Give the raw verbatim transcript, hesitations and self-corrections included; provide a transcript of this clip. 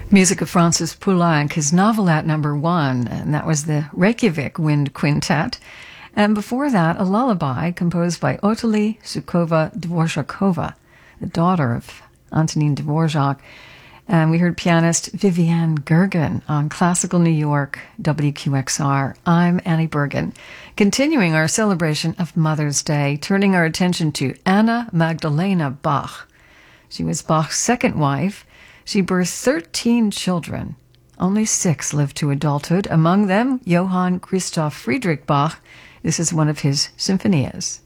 Music of Francis Poulenc, his novel at number one, and that was the Reykjavik Wind Quintet. And before that, a lullaby composed by Ottilie Žuková-Dvořáková, the daughter of Antonín Dvořák. And we heard pianist Viviane Gergen on Classical New York, W Q X R. I'm Annie Bergen, continuing our celebration of Mother's Day, turning our attention to Anna Magdalena Bach. She was Bach's second wife. She birthed thirteen children. Only six lived to adulthood, among them Johann Christoph Friedrich Bach. This is one of his symphonias.